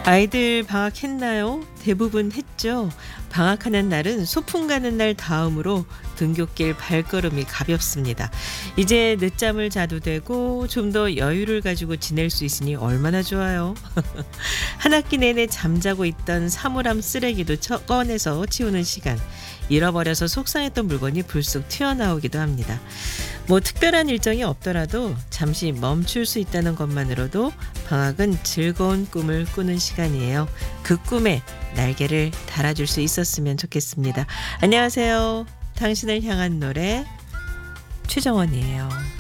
아이들 방학했나요? 대부분 했죠. 방학하는 날은 소풍 가는 날 다음으로 등굣길 발걸음이 가볍습니다. 이제 늦잠을 자도 되고 좀 더 여유를 가지고 지낼 수 있으니 얼마나 좋아요. 한 학기 내내 잠자고 있던 사물함 쓰레기도 꺼내서 치우는 시간. 잃어버려서 속상했던 물건이 불쑥 튀어나오기도 합니다. 뭐 특별한 일정이 없더라도 잠시 멈출 수 있다는 것만으로도 방학은 즐거운 꿈을 꾸는 시간이에요. 그 꿈에 날개를 달아줄 수 있었으면 좋겠습니다. 안녕하세요. 당신을 향한 노래 최정원이에요.